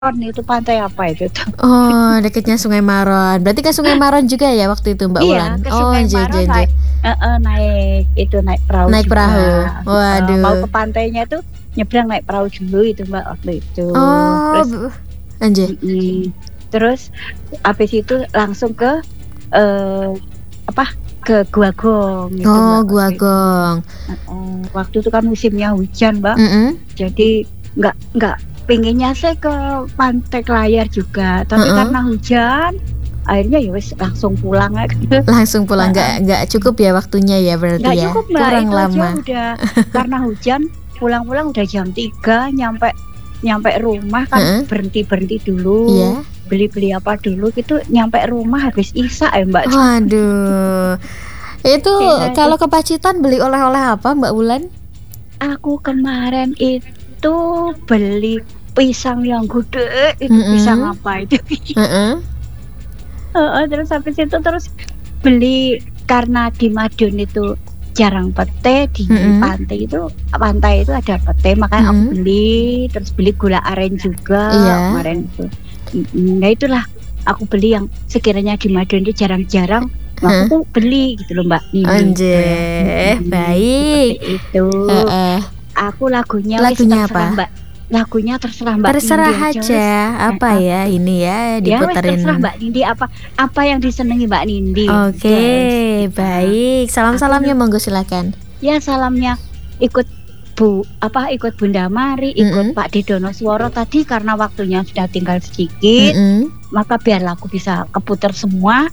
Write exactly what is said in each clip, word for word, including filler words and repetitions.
Itu pantai apa itu tuh? Oh, deketnya Sungai Maron. Berarti ke Sungai Maron juga ya waktu itu, Mbak Iya, Wulan? ke Oh, Sungai je je Maron je. naik heeh, naik itu, naik perahu Naik juga, perahu. heeh, mau ke Waduh. pantainya tuh nyebrang naik perahu dulu itu, Mbak, waktu itu. Oh, Terus be lanjut. mhm, terus habis itu langsung ke, eee, apa, ke Gua Gong gitu, Oh, Mbak, waktu Gua itu. Gong. Heeh, waktu itu kan musimnya hujan, Mbak, Mhm. jadi nggak nggak pengennya sih ke Pantai Klayar juga, tapi Heeh. karena hujan, akhirnya ya wis langsung pulang aja gitu. Langsung pulang, Heeh. nggak nggak cukup ya waktunya ya berarti Nggak ya? cukup, Mbak, Kurang itu aja lama. udah karena hujan, pulang-pulang udah jam tiga, nyampe nyampe rumah kan Heeh. berhenti-berhenti dulu, Iya. beli-beli apa dulu gitu, nyampe rumah habis isya ya, Mbak. Waduh. Itu Iya itu. kalau ke Pacitan beli oleh-oleh apa, Mbak Wulan? Aku kemarin itu beli pisang yang gede itu, pisang Mhm. apa itu? Heeh. Heeh, terus habis itu terus beli karena di Madiun itu jarang pete, di Mhm. pantai itu pantai itu ada pete, makanya aku Mhm. beli, terus beli gula aren juga Iya. kemarin itu. Mhm, nah itulah aku beli yang sekiranya di Madiun itu jarang-jarang, aku Heeh. tuh beli gitu loh, Mbak Nindi gitu ya. Anjeh, Mhm, seperti baik. itu. Heeh. Aku lagunya wis Lagunya terserah, apa? Mbak, lagunya terserah Mbak Nindi Terserah aja wis, aja, apa heeh. ya, ini ya, Ya wis terserah diputerin. Mbak Nindi, apa apa yang disenengi Mbak Nindi, Oke, udah wis, heeh. baik. Aku Salam-salamnya nih monggo silakan. ya salamnya ikut Bu apa, ikut Bunda Mari, ikut Mhm. Pak Didonosworo tadi karena waktunya sudah tinggal sedikit, Mhm. maka biarlah aku bisa keputar semua,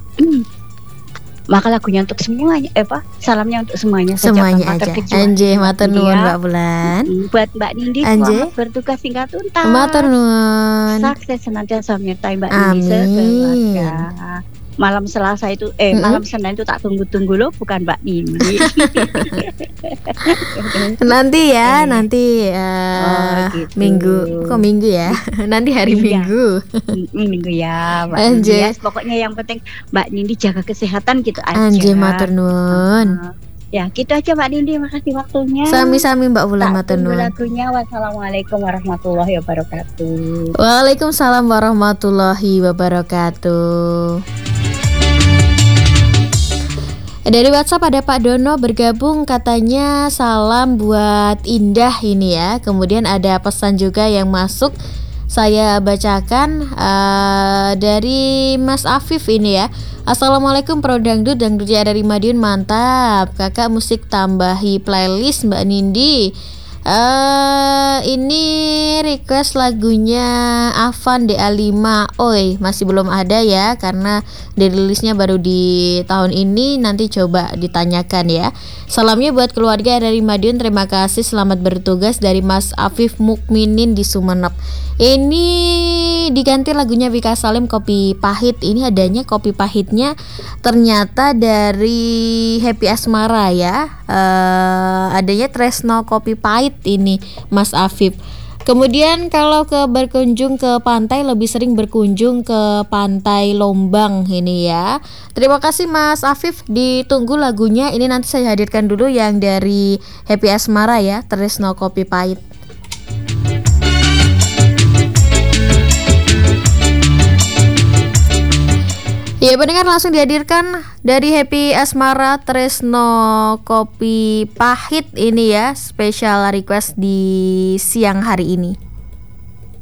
maka lagunya untuk semuanya eh, apa, salamnya untuk semuanya saja Semuanya tanpa aja. terkecuali, Anjeh, Mbak matur Nindi nuwun, ya. Mbak Wulan. Mhm, buat Mbak Nindi selamat Anjeh. bertugas hingga Matur tuntas. nuwun. Sukses senantiasa menyertai Mbak Nindi sekeluarga. Amin. Malam Selasa itu eh, malam Mhm. Senin itu tak tunggu-tunggu loh, bukan Mbak Nindi. Nanti ya, Iya. nanti, Oh eee, gitu. Minggu kok Minggu ya? I Nanti hari iya. Minggu. Mhm, Minggu ya, Mbak Nindi ya. Anjeh. Pokoknya yang penting Mbak Nindi jaga kesehatan gitu aja. Anjeh, matur nuwun. Heeh. Ya gitu aja Mbak Nindi, makasih waktunya. Sami-sami, Mbak Wulan, Tak matur tunggu nuwun. lagunya. Wassalamualaikum warahmatullahi wabarakatuh. Waalaikumsalam warahmatullahi wabarakatuh. Dari WhatsApp ada Pak Dono bergabung, katanya salam buat Indah ini ya. Kemudian ada pesan juga yang masuk, saya bacakan, eee, dari Mas Afif ini ya. Assalamualaikum Pro Dangdut, dangdutnya dari Madiun mantap. Kakak musik tambahi playlist Mbak Nindi. Eee, ini request lagunya Afan DA lima. Oi, masih belum ada ya karena dirilisnya baru di tahun ini, nanti coba ditanyakan ya. Salamnya buat keluarga dari Madiun, terima kasih, selamat bertugas dari Mas Afif Mukminin di Sumenep. Ini diganti lagunya Vika Salim, Kopi Pahit. Ini adanya Kopi Pahitnya ternyata dari Happy Asmara ya. Eee, adanya Tresno Kopi Pahit ini, Mas Afif. Kemudian kalau ke berkunjung ke pantai, lebih sering berkunjung ke Pantai Lombang ini ya. Terima kasih Mas Afif, ditunggu lagunya. Ini nanti saya hadirkan dulu yang dari Happy Asmara ya, Tresno Kopi Pahit. Ya pendengar, langsung dihadirkan dari Happy Asmara, Tresno Kopi Pahit ini ya, special request di siang hari ini.